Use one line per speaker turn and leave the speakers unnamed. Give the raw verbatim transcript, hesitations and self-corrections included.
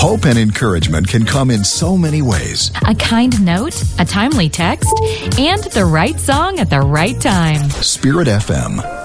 Hope and encouragement can come in so many ways.
A kind note, a timely text, and the right song at the right time.
Spirit F M.